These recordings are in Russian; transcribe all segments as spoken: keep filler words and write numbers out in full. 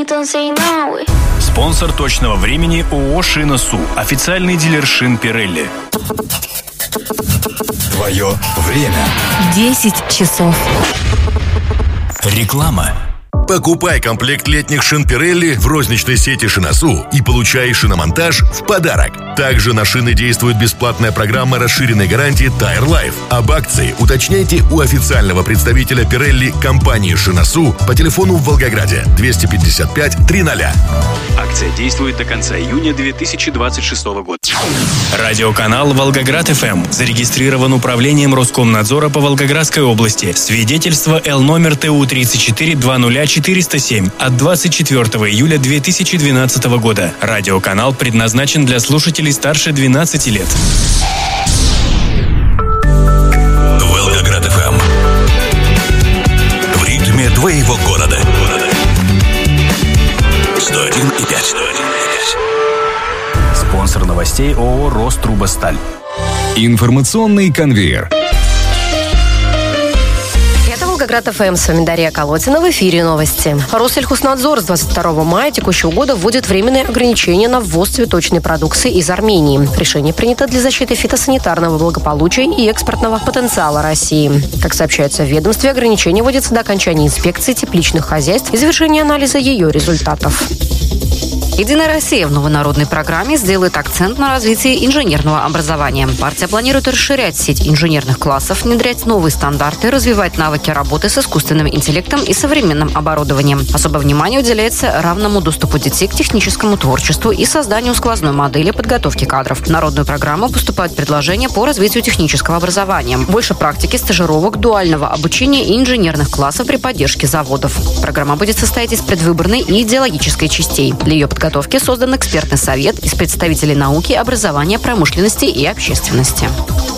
Спонсор точного времени ООО «Шина-Су». Официальный дилер шин Pirelli. Твое время. десять часов. Реклама. Покупай комплект летних шин Pirelli в розничной сети «Шина-Су» и получай шиномонтаж в подарок. Также на шины действует бесплатная программа расширенной гарантии Tire Life. Об акции уточняйте у официального представителя Pirelli компании «Шина-Су» по телефону в Волгограде двести пятьдесят пять триста. Акция действует до конца июня две тысячи двадцать шестого года. Радиоканал «Волгоград-ФМ» зарегистрирован управлением Роскомнадзора по Волгоградской области. Свидетельство Л номер Т У тридцать четыре двадцать четыреста семь от двадцать четвёртого июля две тысячи двенадцатого года. Радиоканал предназначен для слушателей старше двенадцати лет. Волгоград-ФМ. В ритме твоего города. сто один и пять. Спонсор новостей ООО «Рострубосталь». Информационный конвейер. Волгоград ФМ, с вами Дарья Колотина, в эфире новости. Россельхознадзор с двадцать второго мая текущего года вводит временные ограничения на ввоз цветочной продукции из Армении. Решение принято для защиты фитосанитарного благополучия и экспортного потенциала России. Как сообщается в ведомстве, ограничения вводятся до окончания инспекции тепличных хозяйств и завершения анализа ее результатов. Единая Россия в новой народной программе сделает акцент на развитии инженерного образования. Партия планирует расширять сеть инженерных классов, внедрять новые стандарты, развивать навыки работы с искусственным интеллектом и современным оборудованием. Особое внимание уделяется равному доступу детей к техническому творчеству и созданию сквозной модели подготовки кадров. В народную программу поступают предложения по развитию технического образования. Больше практики, стажировок, дуального обучения и инженерных классов при поддержке заводов. Программа будет состоять из предвыборной и идеологической частей. Для ее подготовки подготовке создан экспертный совет из представителей науки, образования, промышленности и общественности.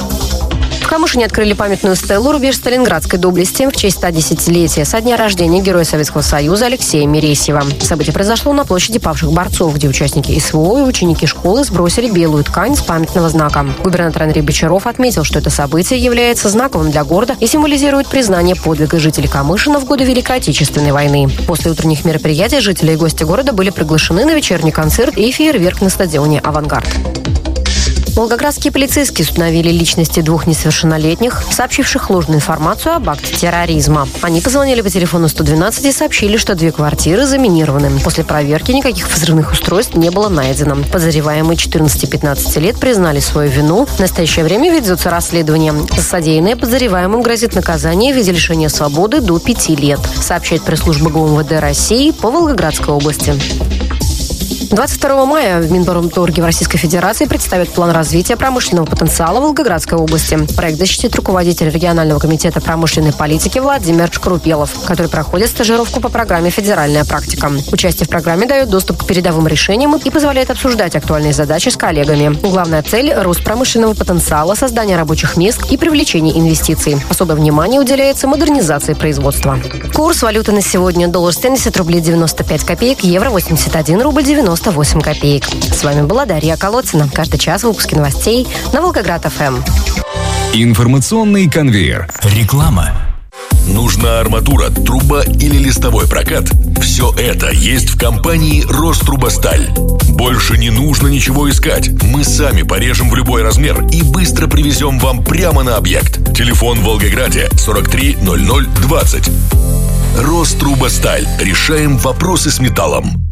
В Камышине открыли памятную стелу «Рубеж Сталинградской доблести» в честь ста десятилетия со дня рождения Героя Советского Союза Алексея Мересьева. Событие произошло на площади павших борцов, где участники СВО и ученики школы сбросили белую ткань с памятного знака. Губернатор Андрей Бочаров отметил, что это событие является знаковым для города и символизирует признание подвига жителей Камышина в годы Великой Отечественной войны. После утренних мероприятий жители и гости города были приглашены на вечерний концерт и фейерверк на стадионе «Авангард». Волгоградские полицейские установили личности двух несовершеннолетних, сообщивших ложную информацию об акте терроризма. Они позвонили по телефону сто двенадцать и сообщили, что две квартиры заминированы. После проверки никаких взрывных устройств не было найдено. Подозреваемые четырнадцати-пятнадцати лет признали свою вину. В настоящее время ведется расследование. За содеянное подозреваемым грозит наказание в виде лишения свободы до пяти лет, сообщает пресс-служба ГУМВД России по Волгоградской области. двадцать второго мая в Минпромторге в Российской Федерации представят план развития промышленного потенциала Волгоградской области. Проект защитит руководитель регионального комитета промышленной политики Владимир Шкрупелов, который проходит стажировку по программе «Федеральная практика». Участие в программе дает доступ к передовым решениям и позволяет обсуждать актуальные задачи с коллегами. Главная цель – рост промышленного потенциала, создание рабочих мест и привлечение инвестиций. Особое внимание уделяется модернизации производства. Курс валюты на сегодня: доллар семьдесят рублей девяносто пять копеек, евро восемьдесят один рубль девяносто восемь копеек. С вами была Дарья Колотина. Каждый час выпуски новостей на Волгоград-ФМ. Информационный конвейер. Реклама. Нужна арматура, труба или листовой прокат? Все это есть в компании «Рострубосталь». Больше не нужно ничего искать. Мы сами порежем в любой размер и быстро привезем вам прямо на объект. Телефон в Волгограде сорок три ноль ноль двадцать. «Рострубосталь». Решаем вопросы с металлом.